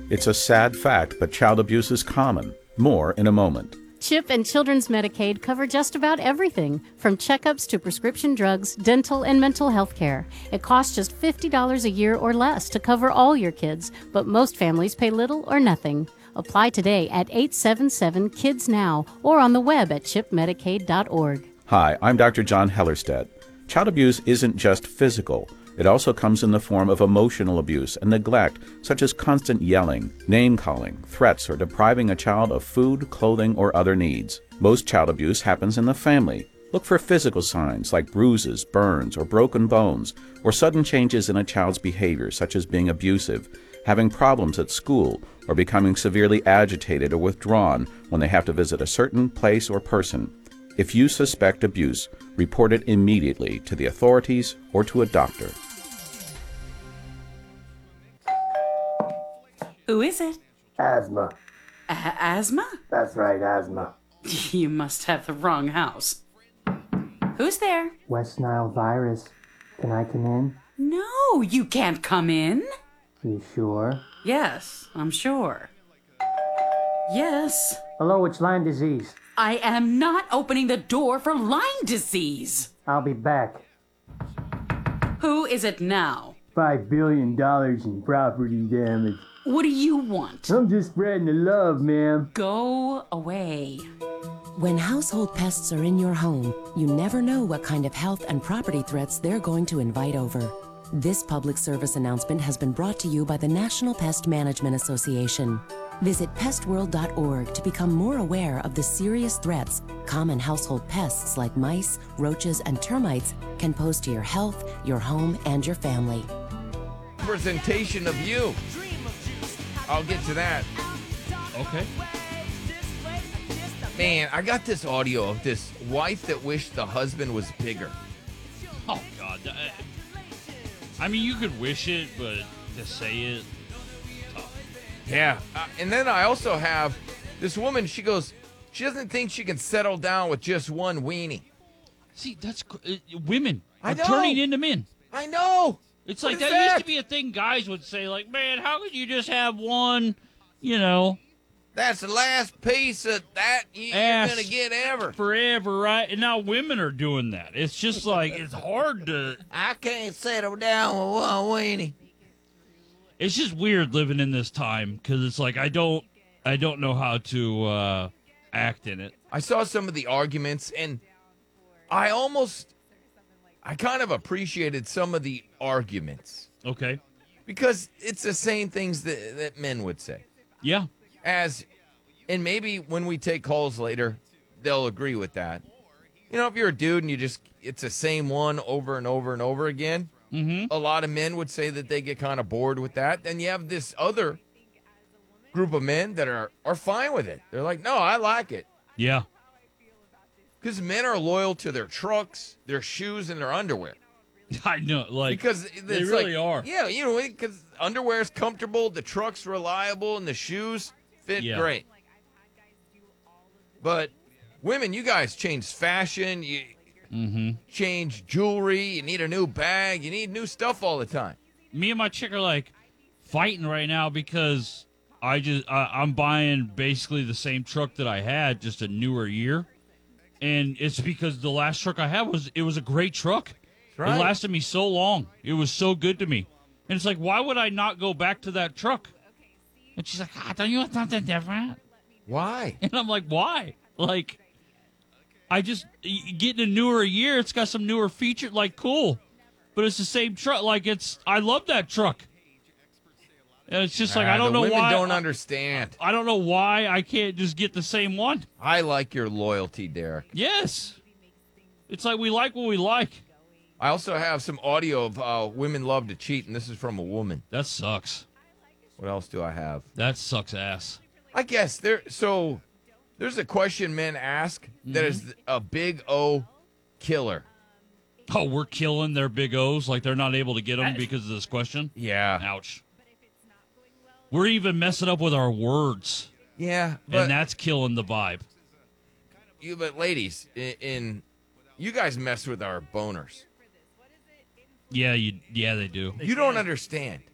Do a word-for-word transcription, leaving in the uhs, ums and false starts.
It's a sad fact, but child abuse is common. More in a moment. CHIP and Children's Medicaid cover just about everything, from checkups to prescription drugs, dental, and mental health care. It costs just fifty dollars a year or less to cover all your kids, but most families pay little or nothing. Apply today at eight seven seven, KIDS NOW or on the web at chip medicaid dot org. Hi, I'm Doctor John Hellerstedt. Child abuse isn't just physical. It also comes in the form of emotional abuse and neglect, such as constant yelling, name-calling, threats, or depriving a child of food, clothing, or other needs. Most child abuse happens in the family. Look for physical signs like bruises, burns, or broken bones, or sudden changes in a child's behavior, such as being abusive, having problems at school, or becoming severely agitated or withdrawn when they have to visit a certain place or person. If you suspect abuse, report it immediately to the authorities or to a doctor. Who is it? Asthma. A- asthma? That's right, asthma. You must have the wrong house. Who's there? West Nile virus. Can I come in? No, you can't come in. You sure? Yes, I'm sure. Yes. Hello, it's Lyme disease. I am not opening the door for Lyme disease. I'll be back. Who is it now? Five billion dollars in property damage. What do you want? I'm just spreading the love, ma'am. Go away. When household pests are in your home, you never know what kind of health and property threats they're going to invite over. This public service announcement has been brought to you by the National Pest Management Association. Visit pest world dot org to become more aware of the serious threats common household pests like mice, roaches, and termites can pose to your health, your home, and your family. Representation of you. I'll get to that. Okay. Man, I got this audio of this wife that wished the husband was bigger. Oh, God. I mean, you could wish it, but to say it, tough. Yeah. Uh, and then I also have this woman, she goes, she doesn't think she can settle down with just one weenie. See, that's uh, women I are know. turning into men. I know. It's What like is that, used that? to be a thing guys would say, like, man, how could you just have one, you know, That's the last piece of that you- you're ass going to get ever. forever, right? And now women are doing that. It's just like, it's hard to, I can't settle down with one weenie. it's just weird living in this time because it's like, I don't, I don't know how to uh, act in it. I saw some of the arguments, and I almost, I kind of appreciated some of the arguments Okay. because it's the same things that, that men would say. Yeah. As, and maybe when we take calls later, they'll agree with that. You know, if you're a dude and you just, it's the same one over and over and over again, Mm-hmm. a lot of men would say that they get kind of bored with that. Then you have this other group of men that are, are fine with it. They're like, no, I like it. Yeah. Because men are loyal to their trucks, their shoes, and their underwear. I know. Like, Because it's they really like, are. Yeah, you know, because underwear is comfortable, the truck's reliable, and the shoes fit Yeah. great. But women, you guys change fashion, you Mm-hmm. change jewelry, you need a new bag, you need new stuff all the time. Me and my chick are like fighting right now because I just I, I'm buying basically the same truck that I had, just a newer year, and it's because the last truck I had was it was a great truck. Right. It lasted me so long. It was so good to me, and it's like, why would I not go back to that truck? And she's like, ah, don't you want something different? Why? And I'm like, why? Like, I just y- getting a newer year. It's got some newer features. Like, cool, but it's the same truck. Like, it's I love that truck. And it's just like Ah, I don't the know women why. don't understand. I don't know why I can't just get the same one. I like your loyalty, Derek. Yes, it's like we like what we like. I also have some audio of uh, women love to cheat, and this is from a woman. That sucks. What else do I have? That sucks ass. I guess there. So there's a question men ask that is a big O killer. Oh, we're killing their big O's like they're not able to get them because of this question. Yeah. Ouch. We're even messing up with our words, Yeah. But and that's killing the vibe. you, but ladies, in, in you guys mess with our boners. Yeah, you. Yeah, they do. You don't understand.